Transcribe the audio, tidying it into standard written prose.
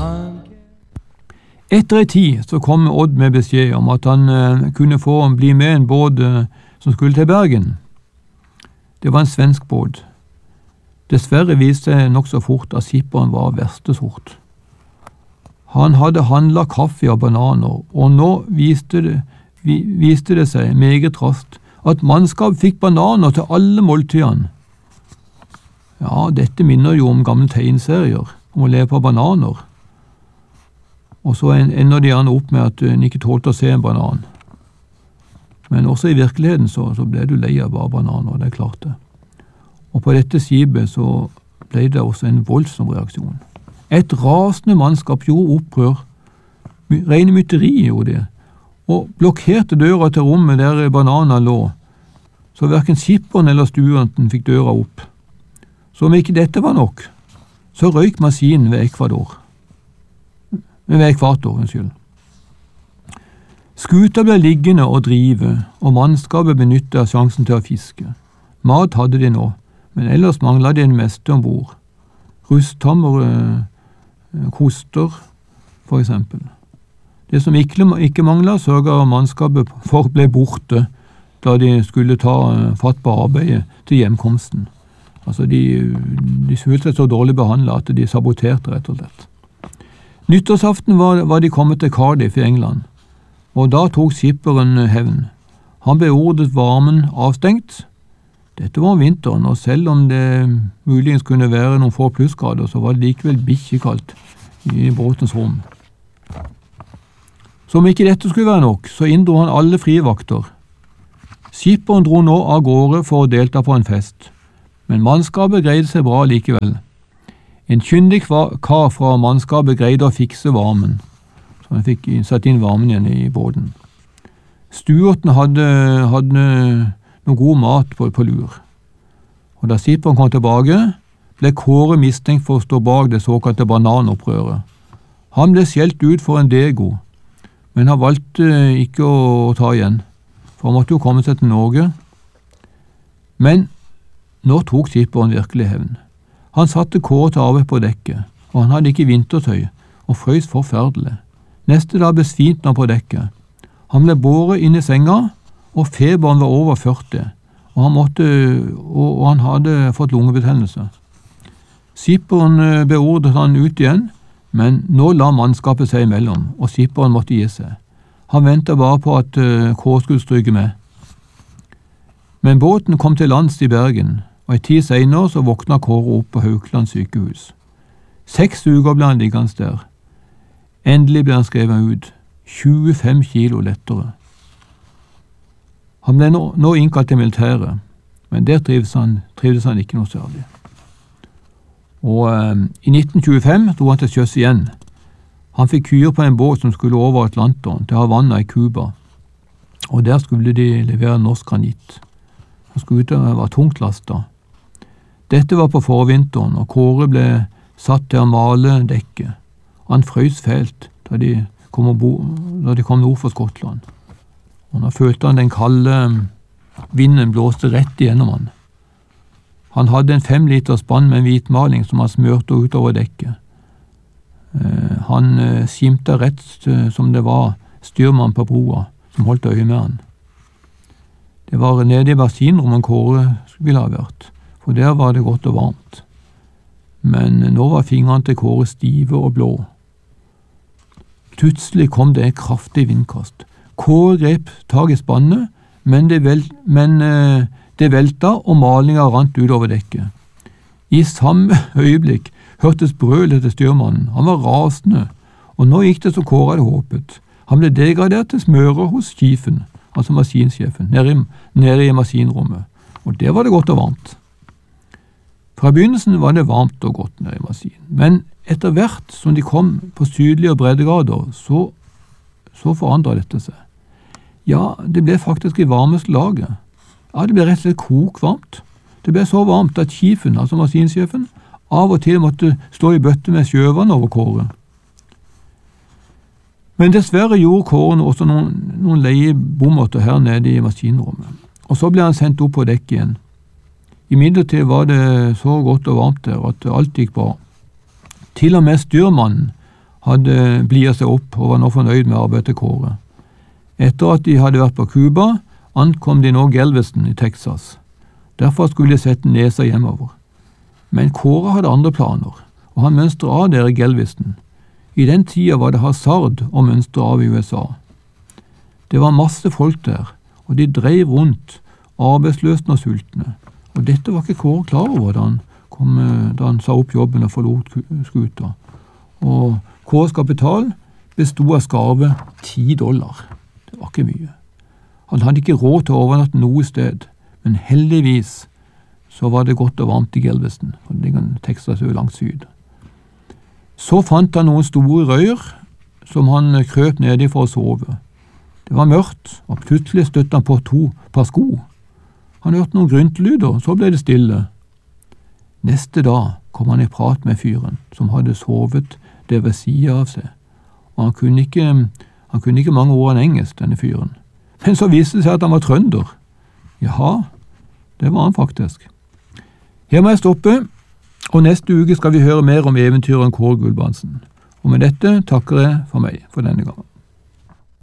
Etter en tid så kom Odd med beskjed om at han kunne få bli med en båt som skulle til Bergen. Det var en svensk båt. Dessverre viste det nok så fort at skipperen var verste sort. Han hadde handlet kaffe og bananer, og nå viste det seg meget raskt at mannskap fikk bananer til alle måltidene. Ja, dette minner jo om gamle tegneserier, om å leve på bananer. Og så ender de gjerne opp med at en ikke tålte å se en banan. Men også i virkeligheten så ble du lei av bare bananer, det er klart det. Og på dette skipet så ble det også en voldsom reaksjon. Et rasende mannskap gjorde opprør, rene mytteri gjorde det, og blokkerte døra til rommet der bananer lå, så hverken skipperen eller stuenten fikk døra opp. Så om ikke dette var nok, så røyk maskinen ved ekvator. Skuta ble liggende og drive, og mannskapet benyttet sjansen til å fiske. Mat hadde de nå, men ellers manglet de en meste ombord. Rusthammer, koster, for eksempel. Det som ikke manglet, sørget mannskapet for ble borte da de skulle ta fatt på arbeidet til hjemkomsten. Altså de følte seg så dårlig behandlet at de saboterte rett og slett. Nyttårsaften var de kommet til Cardiff i England, og da tok skipperen hevn. Han beordret varmen avstengt. Dette var vinteren, og selv om det muligens kunne være noen få plussgrader, så var det likevel bikkjekaldt i båtens rom. Så om ikke dette skulle være nok, så inndro han alle frivakter. Skipperen dro nå av gårde for å delta på en fest, men mannskapet greide seg bra likevel. En kyndig kar fra mannskapet greide å fikse varmen, så han fikk satt inn varmen igjen i båten. Stuarten hadde noe god mat på lur, og da skipperen kom tilbake, ble Kåre mistenkt for å stå bak det såkalte bananopprøret. Han ble skjelt ut for en dego, men han valgte ikke å ta igjen, for han måtte jo komme seg til Norge. Men nå tok skipperen virkelig hevn. Han satte Kåre til arbeid på dekket, og han hadde ikke vintertøy, og frøs forferdelig. Neste dag besvimte han på dekket. Han ble båret inn i senga, og feberen var over 40, og han hadde fått lungebetennelse. Skipperen beordret han ut igjen, men nå la mannskapet seg imellom, og skipperen måtte gi seg. Han ventet bare på at Kåre skulle stryke med. Men båten kom til lands i Bergen, og en tid senere så våkna Kåre opp på Haukeland sykehus. 6 uker ble han liggende der. Endelig ble han skrevet ut, 25 kilo lettere. Han ble nå innkalt til militæret, men der trivdes han ikke noe særlig. Og i 1925 dro han til sjøs igjen. Han fikk hyre på en båt som skulle over Atlanteren til Havanna i Cuba, og der skulle de levere norsk granitt. Skuta var tungt lastet. Dette var på forvinteren, og Kåre ble satt til å male dekket. Han frøs fælt da de kom nord for Skottland. Og nå følte han den kalde vinden blåste rett igjennom han. Han hadde en 5 liter spann med en hvitmaling som han smørte utover dekket. Han skimte rett som det var styrmann på broa som holdt øye med han. Det var nede i maskinrommet Kåre ville ha vært, for der var det godt og varmt. Men nå var fingrene til Kåre stive og blå. Plutselig kom det et kraftig vindkast. Kåre grep tag i spannet, men det velta og malinga rant ut over dekket. I samme øyeblikk hørtes brølet til styrmannen. Han var rasende, og nå gikk det som Kåre hadde håpet. Han ble degradert til smører hos skiefen, altså maskinsjefen, nede i maskinrommet, og der var det godt og varmt. Fra begynnelsen var det varmt og godt nede i maskinen, men etter hvert som de kom på sydlige breddegrader, så forandret dette seg. Ja, det ble faktisk i varmeste laget. Ja, det ble rett og slett kokvarmt. Det ble så varmt at skiefen, altså maskinsjefen, av og til måtte stå i bøtte med sjøvann over Kåre. Men dessverre gjorde Kåre også noen leie bommerter her nede i maskinrommet, og så ble han sendt opp på dekk igjen. Imidlertid var det så godt og varmt der at alt gikk bra. Til og med styrmannen hadde bliet seg opp og var nå fornøyd med arbeidet til Kåre. Etter at de hadde vært på Cuba, ankom de nå Galveston i Texas. Derfor skulle de sette nesa hjemover. Men Kåre hadde andre planer, og han mønstret av der i Galveston. I den tida var det hasard å mønstre av i USA. Det var masse folk der, og de drev rundt, arbeidsløsne og sultne. Og dette var ikke Kåre klar over da han sa opp jobben og forlot skuta. Og Kåres kapital bestod av skarve $10. Det var ikke mye. Han hadde ikke råd til å overnatte noe sted, men heldigvis så var det godt og varmt i Galveston, for det ligger Texas jo langt syd. Så fant han noen store røyer som han krøp ned i for å sove. Det var mørkt, og plutselig støtte han på 2 par sko. Han hørte noen gryntelyder, så ble det stille. Neste dag kom han i prat med fyren, som hadde sovet det ved siden av seg. Og han kunne ikke mange ord engelsk, denne fyren. Men så viste det seg at han var trønder. Jaha, det var han faktisk. Her må jeg stoppe, og neste uke skal vi høre mer om eventyreren Kåre Gulbrandsen. Og med dette takker jeg for meg for denne gangen.